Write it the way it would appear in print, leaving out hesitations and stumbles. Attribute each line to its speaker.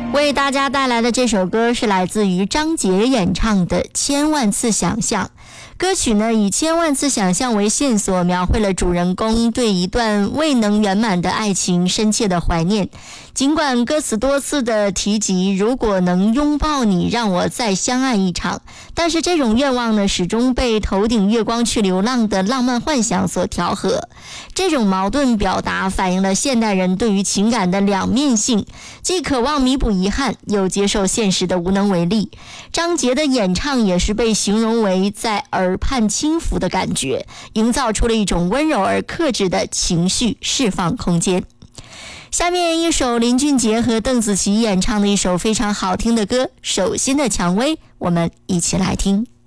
Speaker 1: 为大家带来的这首歌是来自于张杰演唱的《千万次想象》。歌曲呢以千万次想象为线索，描绘了主人公对一段未能圆满的爱情深切的怀念。尽管歌词多次的提及如果能拥抱你让我再相爱一场，但是这种愿望呢始终被头顶月光去流浪的浪漫幻想所调和。这种矛盾表达反映了现代人对于情感的两面性，既渴望弥补遗憾，又接受现实的无能为力。张杰的演唱也是被形容为在耳畔轻抚的感觉，营造出了一种温柔而克制的情绪释放空间。下面一首林俊杰和邓紫棋演唱的一首非常好听的歌《手心的蔷薇》，我们一起来听。